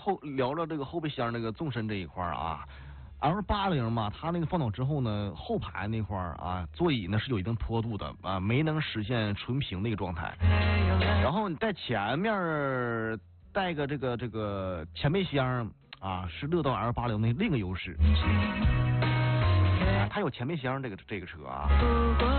聊聊这个后备箱那个纵深这一块啊。L80嘛，它那个放倒之后呢，后排那块啊，座椅呢是有一定坡度的啊，没能实现纯平的一个状态。然后你在前面带个这个前备箱啊，是乐道 L80的另一个优势。它有前备箱这个车啊。